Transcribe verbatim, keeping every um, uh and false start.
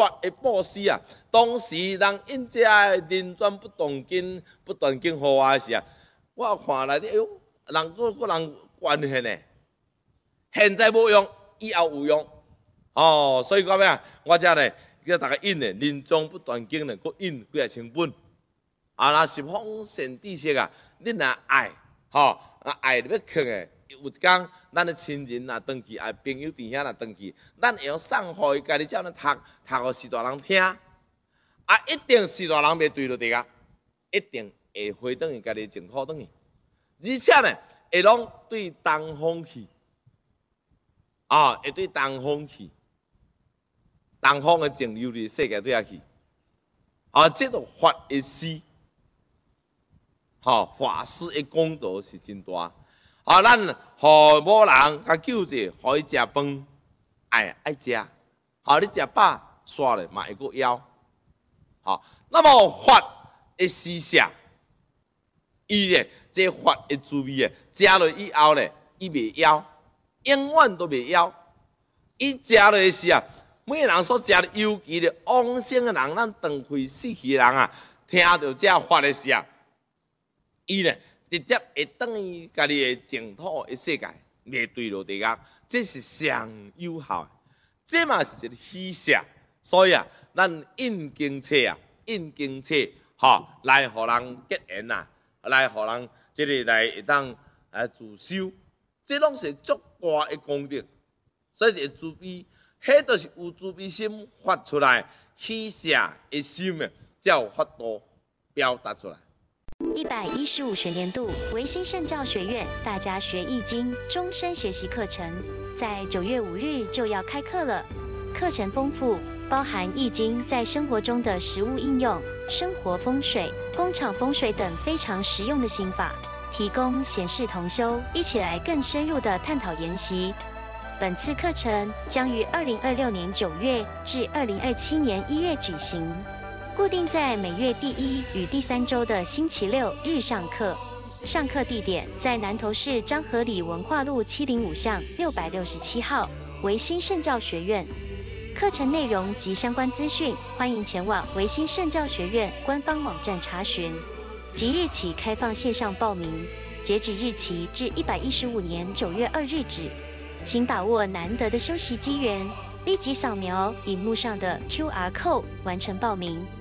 法的布施啊。当时人因遮的人权不动经不断经互我的时啊，我看内底哎呦，人个个人捐献呢，现在无用，以后有用。哦，所以讲咩啊？我遮呢叫大家印呢，人中不断经呢，佮印几个成本。啊，若十方善知识啊，你若爱，吼、啊爱要去的，有一天咱的亲人啊，登去，啊朋友弟兄啊，登去，咱会用送互伊，家己照呢读，读互是大人听，啊一定是大人袂对落地啊，一定会回转去家己净土转去，而且呢，会拢对东方去，啊，会对东方去。东方的情流伫世界对下去，啊，这个法的施，吼、法师的功德是真大。啊，咱互某人甲救济，互伊食饭，爱爱食，好，你食饱煞咧嘛会阁枵。好，那么法的施舍，伊咧这法的滋味诶，食落以后咧，伊袂枵，永远都袂枵。伊食落时啊。每个人所食的，尤其的往生的人，咱断开死去的人啊，听到这法的时啊，伊呢直接会等于家己的净土的世界，袂对落地啊，这是上有效的，这嘛是一个喜舍。所以啊，咱印经册啊，印经册，吼，来互人结缘呐，来互人即个来会当呃自修，这拢是足大的功德，所以是自悲。迄就是有慈悲心发出来，喜舍的心啊，才有法度表达出来。 一百一十五学年度维新圣教学院大家学易经终身学习课程，在九月五日就要开课了。课程丰富，包含易经在生活中的实务应用、生活风水、工厂风水等非常实用的心法，提供显示同修一起来更深入的探讨研习。本次课程将于二零二六年九月至二零二七年一月举行，固定在每月第一与第三周的星期六日上课。上课地点在南投市彰和里文化路七零五巷六百六十七号维新圣教学院。课程内容及相关资讯，欢迎前往维新圣教学院官方网站查询。即日起开放线上报名，截止日期至一百一十五年九月二日止。请把握难得的修习机缘，立即扫描荧幕上的 Q R code 完成报名。